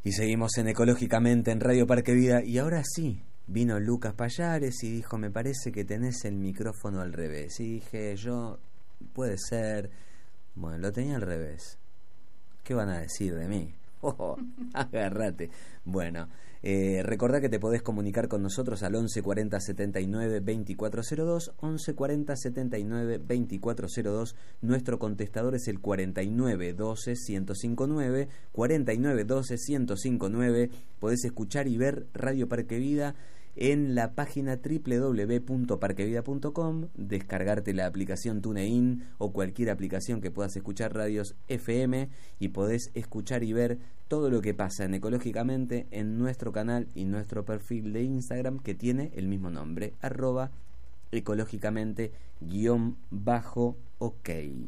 Y seguimos en Ecológicamente en Radio Parque Vida. Y ahora sí, vino Lucas Payares y dijo, me parece que tenés el micrófono al revés. Y dije, puede ser. Bueno, lo tenía al revés. ¿Qué van a decir de mí? Oh, agárrate. Bueno, recordá que te podés comunicar con nosotros al 11 40 79 2402, 11 40 79 2402. Nuestro contestador es el 49 12 1059, 49 12 1059. Podés escuchar y ver Radio Parque Vida en la página www.parquevida.com, descargarte la aplicación TuneIn o cualquier aplicación que puedas escuchar radios FM y podés escuchar y ver todo lo que pasa en Ecológicamente en nuestro canal y nuestro perfil de Instagram que tiene el mismo nombre, @ecológicamente_ok.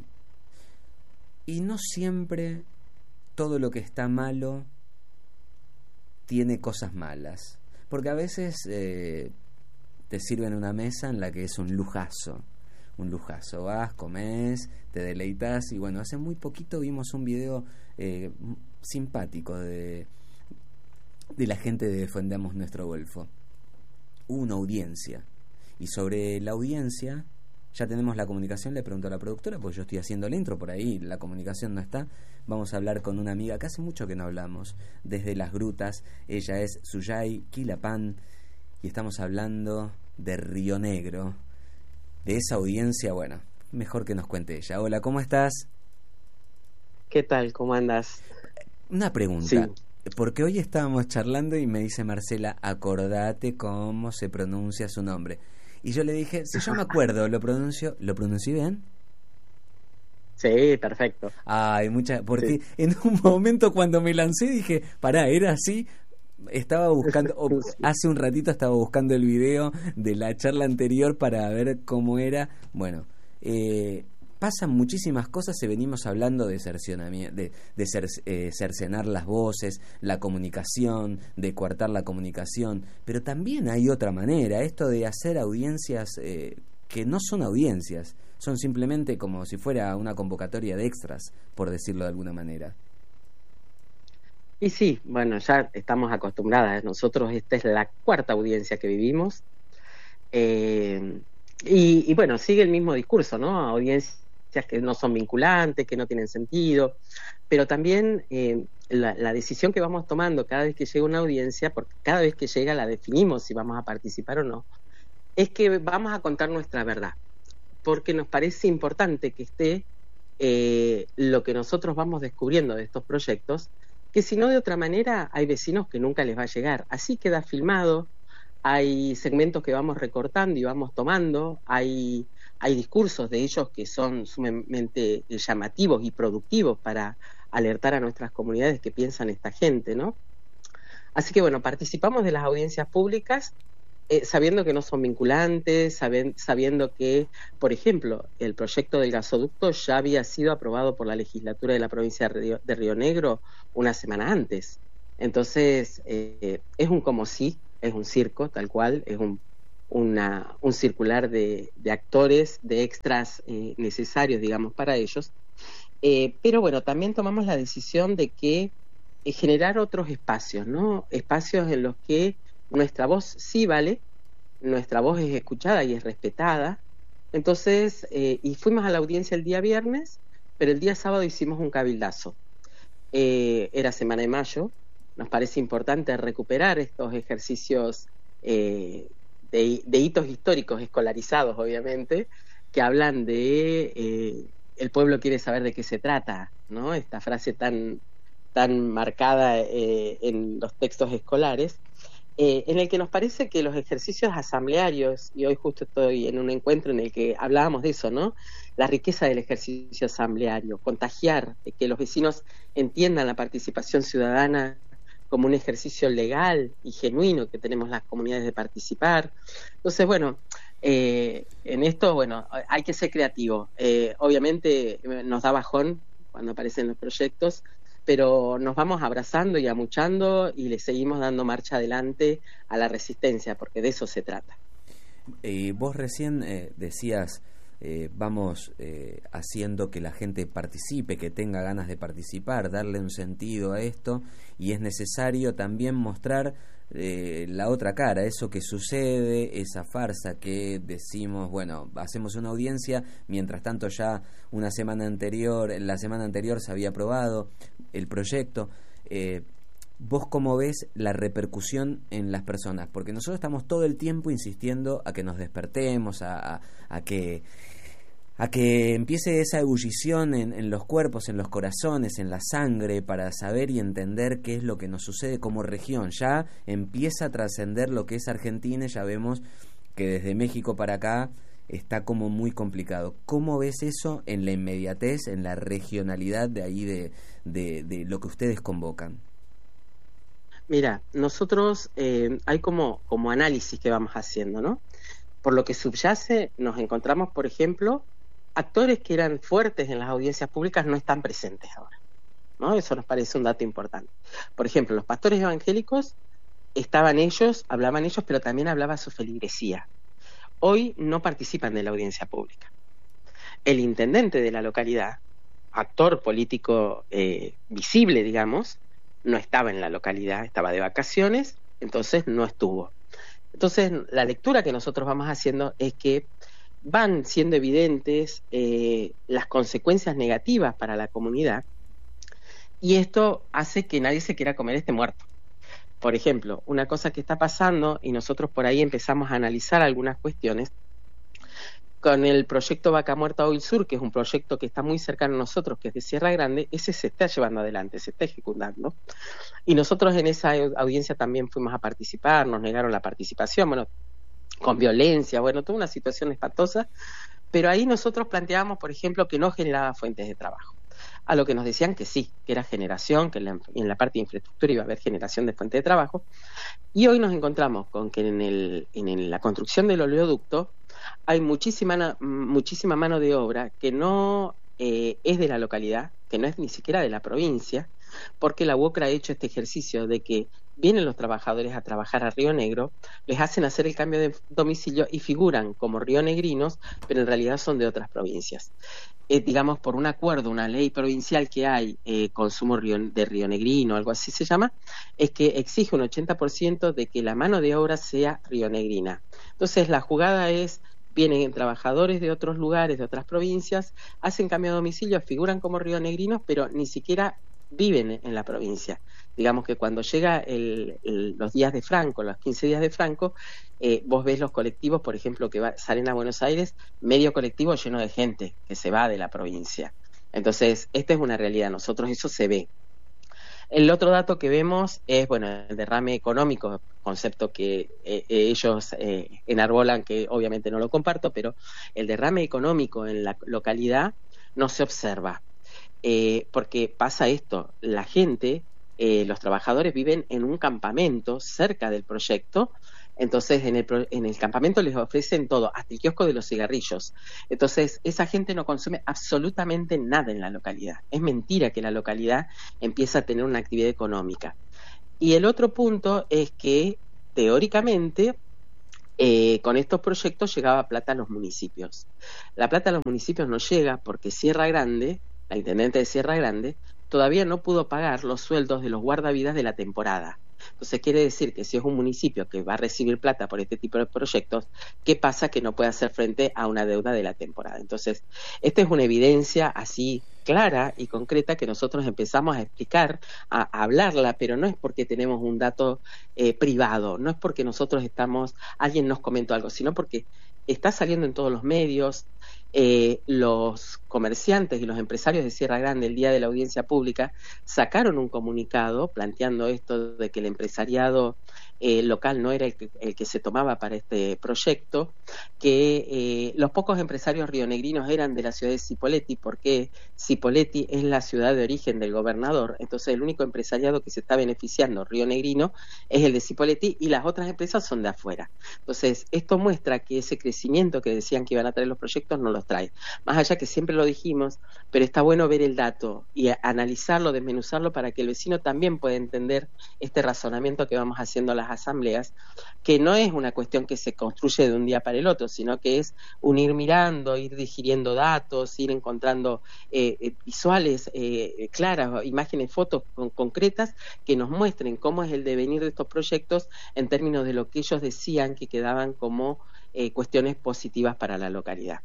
Y no siempre todo lo que está malo tiene cosas malas. Porque a veces te sirven una mesa en la que es un lujazo. Vas, comés, te deleitas. Y bueno, hace muy poquito vimos un video simpático de la gente de Defendamos Nuestro Golfo. Hubo una audiencia. Y sobre la audiencia, ya tenemos la comunicación. Le pregunto a la productora, pues yo estoy haciendo el intro, por ahí la comunicación no está. Vamos a hablar con una amiga que hace mucho que no hablamos, desde Las Grutas. Ella es Suyay Quilapán y estamos hablando de Río Negro, de esa audiencia. Bueno, mejor que nos cuente ella. Hola, ¿cómo estás? ¿Qué tal? ¿Cómo andas? Una pregunta, sí. Porque hoy estábamos charlando y me dice Marcela, acordate cómo se pronuncia su nombre. Y yo le dije, si yo me acuerdo, ¿lo pronuncié bien? Sí, perfecto. Ay, porque sí. En un momento cuando me lancé dije, pará, ¿era así? Estaba buscando, hace un ratito estaba buscando el video de la charla anterior para ver cómo era. Bueno, pasan muchísimas cosas. Venimos hablando de cercenamiento, cercenar las voces, la comunicación, de coartar la comunicación, pero también hay otra manera, esto de hacer audiencias que no son audiencias, son simplemente como si fuera una convocatoria de extras, por decirlo de alguna manera. Y sí, bueno, ya estamos acostumbradas. Nosotros esta es la cuarta audiencia que vivimos. Y bueno, sigue el mismo discurso, ¿no? Audiencias que no son vinculantes, que no tienen sentido, pero también la decisión que vamos tomando cada vez que llega una audiencia, porque cada vez que llega la definimos si vamos a participar o no, es que vamos a contar nuestra verdad, porque nos parece importante que esté lo que nosotros vamos descubriendo de estos proyectos, que si no de otra manera hay vecinos que nunca les va a llegar. Así queda filmado, hay segmentos que vamos recortando y vamos tomando, hay discursos de ellos que son sumamente llamativos y productivos para alertar a nuestras comunidades que piensan esta gente, ¿no? Así que bueno, participamos de las audiencias públicas sabiendo que no son vinculantes, sabiendo que, por ejemplo, el proyecto del gasoducto ya había sido aprobado por la legislatura de la provincia de Río Negro una semana antes. Entonces, es un como si, es un circo, tal cual, es un circular de actores, de extras necesarios, digamos, para ellos. Pero bueno, también tomamos la decisión de que generar otros espacios, ¿no? Espacios en los que nuestra voz sí vale, nuestra voz es escuchada y es respetada. Entonces, y fuimos a la audiencia el día viernes, pero el día sábado hicimos un cabildazo. Era Semana de Mayo, nos parece importante recuperar estos ejercicios de hitos históricos escolarizados, obviamente, que hablan de el pueblo quiere saber de qué se trata, ¿no? Esta frase tan marcada en los textos escolares, en el que nos parece que los ejercicios asamblearios, y hoy justo estoy en un encuentro en el que hablábamos de eso, ¿no? La riqueza del ejercicio asambleario, contagiar, que los vecinos entiendan la participación ciudadana como un ejercicio legal y genuino que tenemos las comunidades de participar. Entonces, bueno, en esto, bueno, hay que ser creativo. Obviamente nos da bajón cuando aparecen los proyectos, pero nos vamos abrazando y amuchando y le seguimos dando marcha adelante a la resistencia, porque de eso se trata. Vos recién decías, vamos haciendo que la gente participe, que tenga ganas de participar, darle un sentido a esto, y es necesario también mostrar la otra cara, eso que sucede, esa farsa que decimos, bueno, hacemos una audiencia, mientras tanto ya la semana anterior se había aprobado el proyecto. ¿Vos cómo ves la repercusión en las personas? Porque nosotros estamos todo el tiempo insistiendo a que nos despertemos, a que empiece esa ebullición en los cuerpos, en los corazones, en la sangre, para saber y entender qué es lo que nos sucede como región. Ya empieza a trascender lo que es Argentina, y ya vemos que desde México para acá está como muy complicado. ¿Cómo ves eso en la inmediatez, en la regionalidad de ahí de lo que ustedes convocan? Mira, nosotros hay como análisis que vamos haciendo, ¿no? Por lo que subyace, nos encontramos, por ejemplo, actores que eran fuertes en las audiencias públicas no están presentes ahora, ¿no? Eso nos parece un dato importante. Por ejemplo, los pastores evangélicos hablaban ellos, pero también hablaba su feligresía. Hoy no participan de la audiencia pública. El intendente de la localidad, actor político visible, digamos, no estaba en la localidad, estaba de vacaciones, entonces no estuvo. Entonces, la lectura que nosotros vamos haciendo es que van siendo evidentes las consecuencias negativas para la comunidad, y esto hace que nadie se quiera comer este muerto. Por ejemplo, una cosa que está pasando, y nosotros por ahí empezamos a analizar algunas cuestiones, con el proyecto Vaca Muerta Oil Sur, que es un proyecto que está muy cercano a nosotros, que es de Sierra Grande, ese se está llevando adelante, se está ejecutando. Y nosotros en esa audiencia también fuimos a participar, nos negaron la participación, bueno, con violencia, bueno, toda una situación espantosa, pero ahí nosotros planteábamos, por ejemplo, que no generaba fuentes de trabajo. A lo que nos decían que sí, que era generación, que en la parte de infraestructura iba a haber generación de fuentes de trabajo. Y hoy nos encontramos con que en la construcción del oleoducto hay muchísima mano de obra que no es de la localidad, que no es ni siquiera de la provincia, porque la UOCRA ha hecho este ejercicio de que vienen los trabajadores a trabajar a Río Negro, les hacen hacer el cambio de domicilio y figuran como rionegrinos, pero en realidad son de otras provincias. Digamos, por un acuerdo, una ley provincial que hay, consumo de rionegrino, algo así se llama, es que exige un 80% de que la mano de obra sea rionegrina. Entonces, la jugada es, vienen trabajadores de otros lugares, de otras provincias, hacen cambio de domicilio, figuran como rionegrinos, pero ni siquiera viven en la provincia. Digamos que cuando llega los días de Franco, los 15 días de Franco, vos ves los colectivos, por ejemplo, que salen a Buenos Aires, medio colectivo lleno de gente que se va de la provincia. Entonces, esta es una realidad, nosotros eso se ve. El otro dato que vemos es, bueno, el derrame económico, concepto que ellos enarbolan, que obviamente no lo comparto, pero el derrame económico en la localidad no se observa. Porque pasa esto, la gente, los trabajadores viven en un campamento cerca del proyecto, entonces en el campamento les ofrecen todo, hasta el kiosco de los cigarrillos. Entonces esa gente no consume absolutamente nada en la localidad. Es mentira que la localidad empieza a tener una actividad económica. Y el otro punto es que teóricamente con estos proyectos llegaba plata a los municipios. La plata a los municipios no llega porque Sierra Grande, la intendente de Sierra Grande, todavía no pudo pagar los sueldos de los guardavidas de la temporada. Entonces quiere decir que si es un municipio que va a recibir plata por este tipo de proyectos, ¿qué pasa? Que no puede hacer frente a una deuda de la temporada. Entonces, esta es una evidencia así clara y concreta que nosotros empezamos a explicar, a hablarla, pero no es porque tenemos un dato privado, no es porque alguien nos comentó algo, sino porque está saliendo en todos los medios. Los comerciantes y los empresarios de Sierra Grande el día de la audiencia pública sacaron un comunicado planteando esto de que el empresariado local no era el que se tomaba para este proyecto, que los pocos empresarios rionegrinos eran de la ciudad de Cipolletti, porque Cipolletti es la ciudad de origen del gobernador, entonces el único empresariado que se está beneficiando rionegrino es el de Cipolletti y las otras empresas son de afuera. Entonces esto muestra que ese crecimiento que decían que iban a traer los proyectos no lo los trae. Más allá que siempre lo dijimos, pero está bueno ver el dato y analizarlo, desmenuzarlo para que el vecino también pueda entender este razonamiento que vamos haciendo a las asambleas, que no es una cuestión que se construye de un día para el otro, sino que es un ir mirando, ir digiriendo datos, ir encontrando visuales claras, imágenes, fotos concretas que nos muestren cómo es el devenir de estos proyectos en términos de lo que ellos decían que quedaban como cuestiones positivas para la localidad.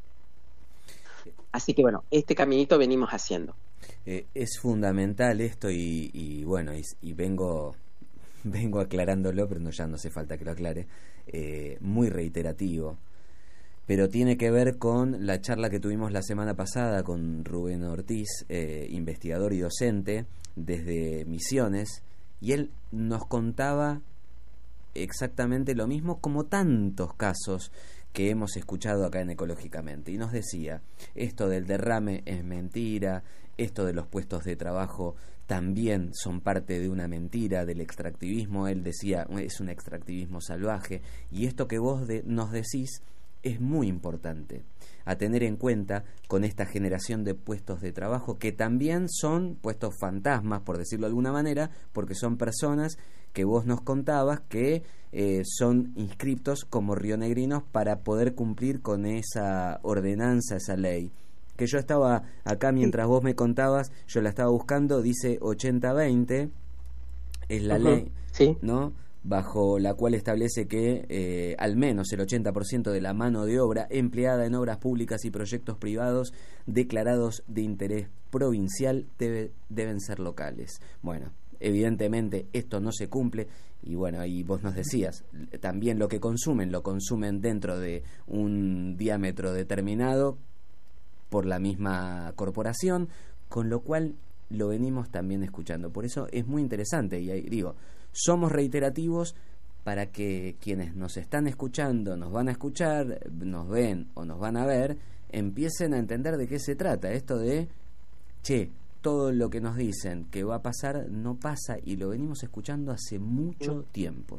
Así que bueno, este caminito venimos haciendo. Es fundamental esto y bueno, y vengo aclarándolo, pero ya no hace falta que lo aclare, muy reiterativo, pero tiene que ver con la charla que tuvimos la semana pasada con Rubén Ortiz, investigador y docente desde Misiones, y él nos contaba exactamente lo mismo, como tantos casos que hemos escuchado acá en Ecológicamente, y nos decía, esto del derrame es mentira, esto de los puestos de trabajo también son parte de una mentira, del extractivismo. Él decía, es un extractivismo salvaje, y esto que vos nos decís es muy importante a tener en cuenta con esta generación de puestos de trabajo, que también son puestos fantasmas, por decirlo de alguna manera, porque son personas que vos nos contabas que son inscriptos como rionegrinos para poder cumplir con esa ordenanza, esa ley. Que yo estaba acá mientras vos me contabas, yo la estaba buscando, dice 80-20, es la ley, ¿sí?, ¿no?, bajo la cual establece que al menos el 80% de la mano de obra empleada en obras públicas y proyectos privados declarados de interés provincial deben ser locales. Bueno, evidentemente esto no se cumple, y bueno, y vos nos decías, también lo consumen dentro de un diámetro determinado por la misma corporación, con lo cual lo venimos también escuchando. Por eso es muy interesante, y ahí digo, somos reiterativos para que quienes nos están escuchando, nos van a escuchar, nos ven o nos van a ver, empiecen a entender de qué se trata esto de, todo lo que nos dicen que va a pasar no pasa, y lo venimos escuchando hace mucho tiempo.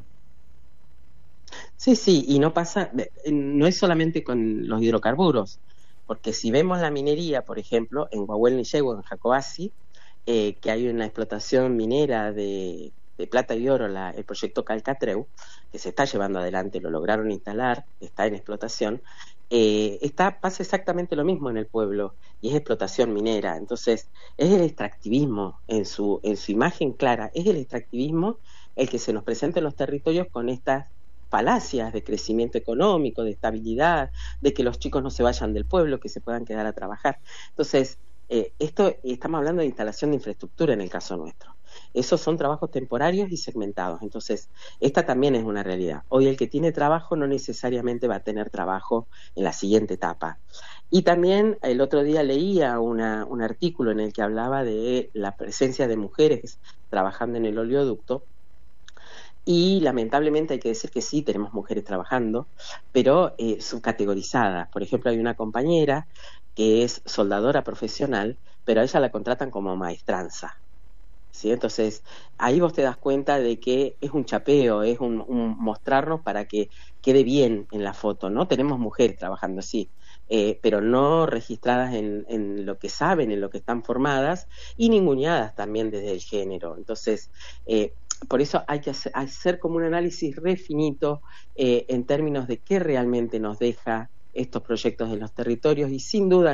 Sí, y no pasa, no es solamente con los hidrocarburos, porque si vemos la minería, por ejemplo, en Guahuel Niyehue, en Jacobasi, que hay una explotación minera de plata y oro, el proyecto Calcatreu, que se está llevando adelante, lo lograron instalar, está en explotación, pasa exactamente lo mismo en el pueblo, y es explotación minera. Entonces es el extractivismo en su imagen clara, es el extractivismo el que se nos presenta en los territorios con estas falacias de crecimiento económico, de estabilidad, de que los chicos no se vayan del pueblo, que se puedan quedar a trabajar. Entonces estamos hablando de instalación de infraestructura en el caso nuestro. Esos son trabajos temporarios y segmentados. Entonces, esta también es una realidad. Hoy el que tiene trabajo no necesariamente va a tener trabajo en la siguiente etapa. Y también el otro día leía un artículo en el que hablaba de la presencia de mujeres trabajando en el oleoducto, y lamentablemente hay que decir que sí, tenemos mujeres trabajando, pero subcategorizadas. Por ejemplo, hay una compañera que es soldadora profesional, pero a ella la contratan como maestranza, ¿sí? Entonces, ahí vos te das cuenta de que es un chapeo, es un mostrarnos para que quede bien en la foto, ¿no? Tenemos mujeres trabajando, sí, pero no registradas en lo que saben, en lo que están formadas, y ninguneadas también desde el género. Entonces, por eso hay que hacer como un análisis re finito en términos de qué realmente nos deja estos proyectos en los territorios, y sin duda